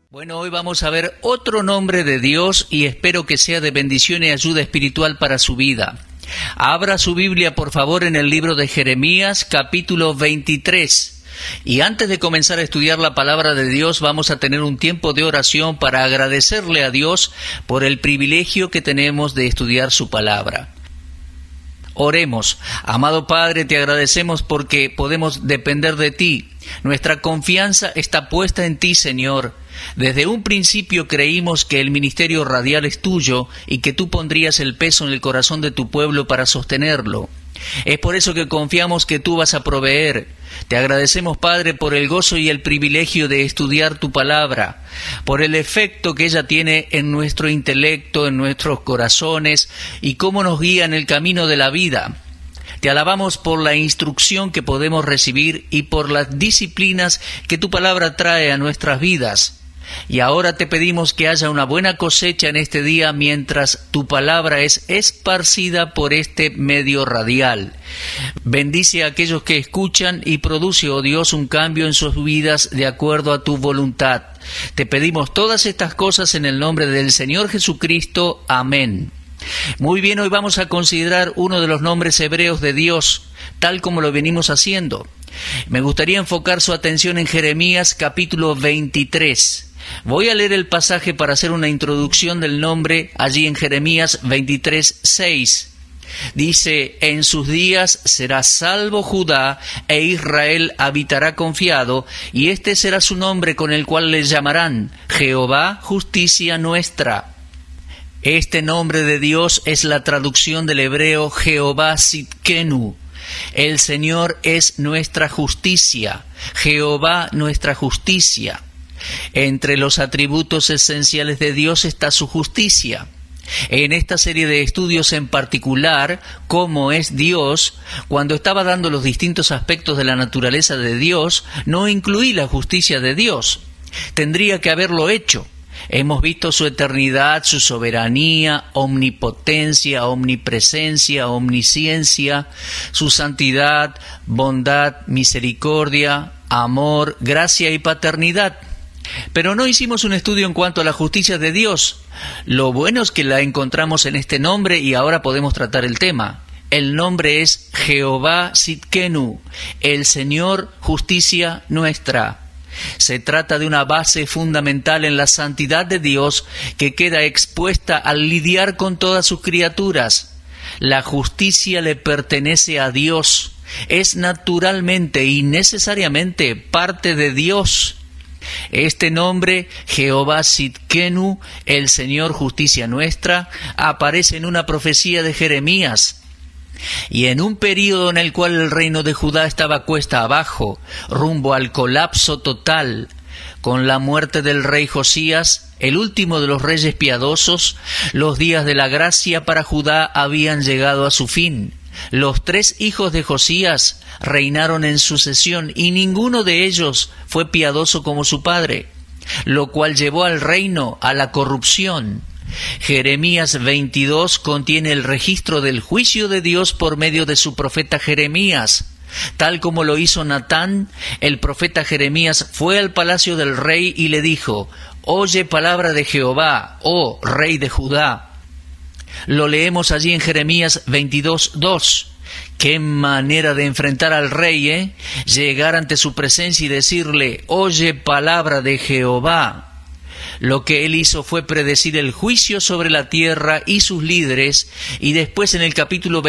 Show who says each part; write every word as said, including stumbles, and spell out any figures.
Speaker 1: Bueno, hoy vamos a ver otro nombre de Dios y espero que sea de bendición y ayuda espiritual para su vida. Abra su Biblia, por favor, en el libro de Jeremías, capítulo veintitrés. Y antes de comenzar a estudiar la palabra de Dios, vamos a tener un tiempo de oración para agradecerle a Dios por el privilegio que tenemos de estudiar su palabra. Oremos. Amado Padre, te agradecemos porque podemos depender de ti. Nuestra confianza está puesta en ti, Señor. Desde un principio creímos que el ministerio radial es tuyo y que tú pondrías el peso en el corazón de tu pueblo para sostenerlo. Es por eso que confiamos que tú vas a proveer. Te agradecemos, Padre, por el gozo y el privilegio de estudiar tu palabra, por el efecto que ella tiene en nuestro intelecto, en nuestros corazones y cómo nos guía en el camino de la vida. Te alabamos por la instrucción que podemos recibir y por las disciplinas que tu palabra trae a nuestras vidas. Y ahora te pedimos que haya una buena cosecha en este día mientras tu palabra es esparcida por este medio radial. Bendice a aquellos que escuchan y produce, oh Dios, un cambio en sus vidas de acuerdo a tu voluntad. Te pedimos todas estas cosas en el nombre del Señor Jesucristo. Amén. Muy bien, hoy vamos a considerar uno de los nombres hebreos de Dios, tal como lo venimos haciendo. Me gustaría enfocar su atención en Jeremías capítulo veintitrés. Voy a leer el pasaje para hacer una introducción del nombre allí en Jeremías veintitrés, seis. Dice: en sus días será salvo Judá, e Israel habitará confiado, y este será su nombre con el cual le llamarán Jehová, justicia nuestra. Este nombre de Dios es la traducción del hebreo Jehová Sidkenu. El Señor es nuestra justicia, Jehová nuestra justicia. Entre los atributos esenciales de Dios está su justicia. En esta serie de estudios en particular, cómo es Dios, cuando estaba dando los distintos aspectos de la naturaleza de Dios, no incluí la justicia de Dios. Tendría que haberlo hecho. Hemos visto su eternidad, su soberanía, omnipotencia, omnipresencia, omnisciencia, su santidad, bondad, misericordia, amor, gracia y paternidad. Pero no hicimos un estudio en cuanto a la justicia de Dios. Lo bueno es que la encontramos en este nombre y ahora podemos tratar el tema. El nombre es Jehová Sidkenu, el Señor justicia nuestra. Se trata de una base fundamental en la santidad de Dios que queda expuesta al lidiar con todas sus criaturas. La justicia le pertenece a Dios, es naturalmente y necesariamente parte de Dios. Este nombre, Jehová Sidkenu, el Señor justicia nuestra, aparece en una profecía de Jeremías. Y en un período en el cual el reino de Judá estaba cuesta abajo, rumbo al colapso total, con la muerte del rey Josías, el último de los reyes piadosos, los días de la gracia para Judá habían llegado a su fin. Los tres hijos de Josías reinaron en sucesión y ninguno de ellos fue piadoso como su padre, lo cual llevó al reino a la corrupción. Jeremías veintidós contiene el registro del juicio de Dios por medio de su profeta Jeremías. Tal como lo hizo Natán, el profeta Jeremías fue al palacio del rey y le dijo: «Oye palabra de Jehová, oh rey de Judá». Lo leemos allí en Jeremías veintidós, dos. Qué manera de enfrentar al rey, ¿eh? Llegar ante su presencia y decirle: «Oye palabra de Jehová». Lo que él hizo fue predecir el juicio sobre la tierra y sus líderes, y después en el capítulo